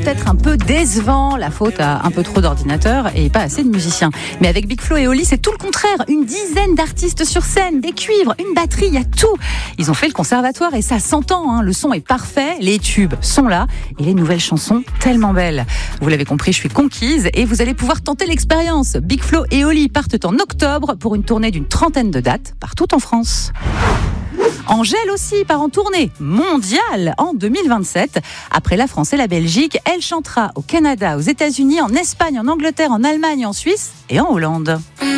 peut-être un peu décevant, la faute à un peu trop d'ordinateurs et pas assez de musiciens. Mais avec Big Flo et Oli, c'est tout le contraire. Une dizaine d'artistes sur scène, des cuivres, une batterie, il y a tout. Ils ont fait le conservatoire et ça s'entend, hein. Le son est parfait, les tubes sont là et les nouvelles chansons tellement belles. Vous l'avez compris, je suis conquise et vous allez pouvoir tenter l'expérience. Big Flo et Oli partent en octobre pour une tournée d'une 30aine de dates partout en France. Angèle aussi part en tournée mondiale en 2027. Après la France et la Belgique, elle chantera au Canada, aux États-Unis, en Espagne, en Angleterre, en Allemagne, en Suisse et en Hollande.